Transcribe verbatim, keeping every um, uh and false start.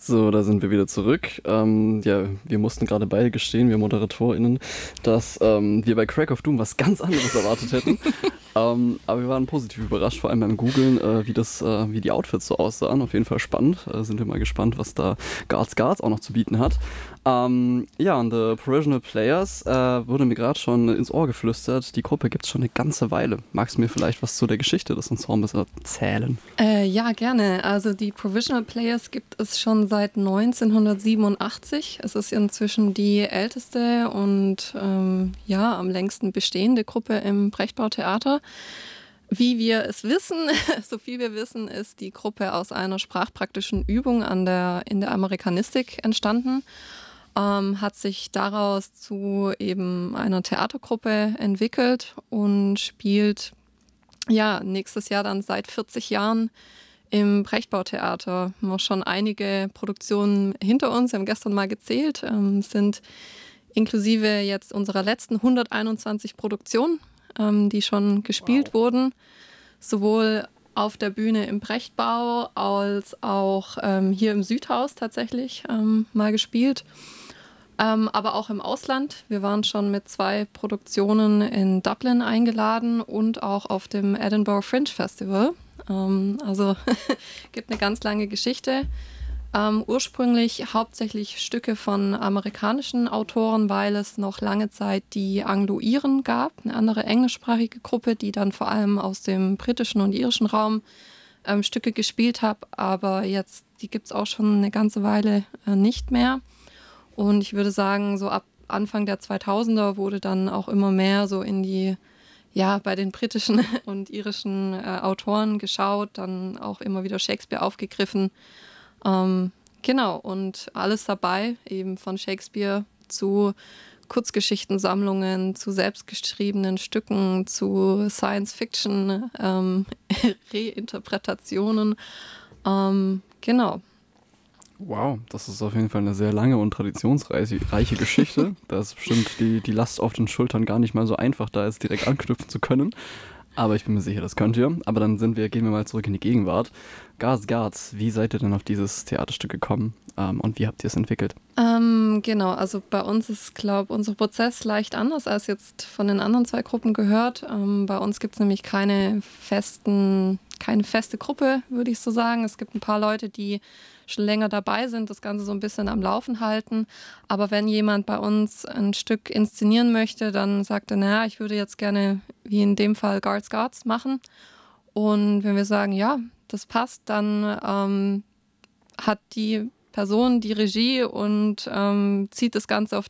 So, da sind wir wieder zurück. Ähm, ja, wir mussten gerade beide gestehen, wir ModeratorInnen, dass ähm, wir bei Crack of Doom was ganz anderes erwartet hätten. ähm, aber wir waren positiv überrascht, vor allem beim Googlen, äh, wie, das, äh, wie die Outfits so aussahen. Auf jeden Fall spannend. Äh, sind wir mal gespannt, was da Guards Guards auch noch zu bieten hat. Ähm, ja, und The Provisional Players äh, wurde mir gerade schon ins Ohr geflüstert. Die Gruppe gibt es schon eine ganze Weile. Magst du mir vielleicht was zu der Geschichte des Ensembles erzählen? Äh, ja, gerne. Also die Provisional Players gibt es schon seit neunzehnhundertsiebenundachtzig. Es ist inzwischen die älteste und ähm, ja, am längsten bestehende Gruppe im Brechtbau-Theater. Wie wir es wissen, so viel wir wissen, ist die Gruppe aus einer sprachpraktischen Übung an der, in der Amerikanistik entstanden. Ähm, hat sich daraus zu eben einer Theatergruppe entwickelt und spielt ja nächstes Jahr dann seit vierzig Jahren im Brechtbau-Theater. Wir haben schon einige Produktionen hinter uns, wir haben gestern mal gezählt, ähm, sind inklusive jetzt unserer letzten hunderteinundzwanzig Produktionen, ähm, die schon gespielt wow. wurden, sowohl auf der Bühne im Brechtbau als auch ähm, hier im Südhaus tatsächlich ähm, mal gespielt. Ähm, aber auch im Ausland. Wir waren schon mit zwei Produktionen in Dublin eingeladen und auch auf dem Edinburgh Fringe Festival. Ähm, also gibt eine ganz lange Geschichte. Ähm, ursprünglich hauptsächlich Stücke von amerikanischen Autoren, weil es noch lange Zeit die Anglo-Iren gab, eine andere englischsprachige Gruppe, die dann vor allem aus dem britischen und irischen Raum ähm, Stücke gespielt hat. Aber jetzt, die gibt es auch schon eine ganze Weile äh, nicht mehr. Und ich würde sagen, so ab Anfang der zweitausender wurde dann auch immer mehr so in die, ja, bei den britischen und irischen äh, Autoren geschaut, dann auch immer wieder Shakespeare aufgegriffen. Ähm, genau, und alles dabei, eben von Shakespeare zu Kurzgeschichtensammlungen, zu selbstgeschriebenen Stücken, zu Science-Fiction, ähm, Reinterpretationen. Ähm, genau. Wow, das ist auf jeden Fall eine sehr lange und traditionsreiche Geschichte. Da ist bestimmt die, die Last auf den Schultern gar nicht mal so einfach, da jetzt direkt anknüpfen zu können. Aber ich bin mir sicher, das könnt ihr. Aber dann sind wir, gehen wir mal zurück in die Gegenwart. Guards Guards, wie seid ihr denn auf dieses Theaterstück gekommen ähm, und wie habt ihr es entwickelt? Ähm, genau, also bei uns ist, glaube ich, unser Prozess leicht anders als jetzt von den anderen zwei Gruppen gehört. Ähm, bei uns gibt es nämlich keine festen, keine feste Gruppe, würde ich so sagen. Es gibt ein paar Leute, die schon länger dabei sind, das Ganze so ein bisschen am Laufen halten. Aber wenn jemand bei uns ein Stück inszenieren möchte, dann sagt er, naja, ich würde jetzt gerne, wie in dem Fall, Guards Guards machen. Und wenn wir sagen, ja, das passt, dann ähm, hat die Person die Regie und ähm, zieht das Ganze auf